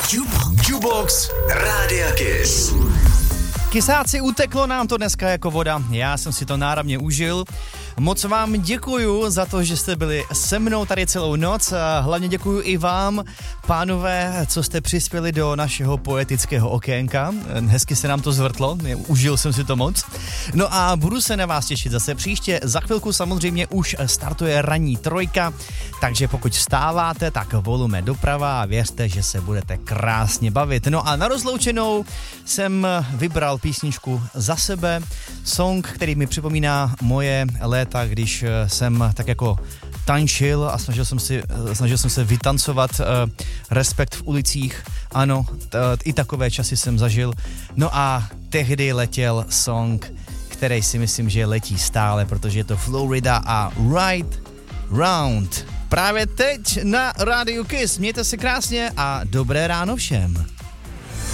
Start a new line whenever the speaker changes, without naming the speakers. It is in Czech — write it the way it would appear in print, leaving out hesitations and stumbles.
Jukebox Rádia Kiss.
Kysáci, uteklo nám to dneska jako voda, já jsem si to náramně užil. Moc vám děkuju za to, že jste byli se mnou tady celou noc a hlavně děkuju i vám, pánové, co jste přispěli do našeho poetického okénka. Hezky se nám to zvrtlo, užil jsem si to moc. No a budu se na vás těšit zase příště. Za chvilku samozřejmě už startuje ranní trojka, takže pokud vstáváte, tak volume doprava a věřte, že se budete krásně bavit. No a na rozloučenou jsem vybral písničku Za sebe, song, který mi připomíná moje léta, když jsem tak jako tančil a snažil jsem se vytancovat Respekt v ulicích. Ano, i takové časy jsem zažil. No a tehdy letěl song, který si myslím, že letí stále, protože je to Florida a Right Round. Právě teď na Rádiu Kiss. Mějte se krásně a dobré ráno všem.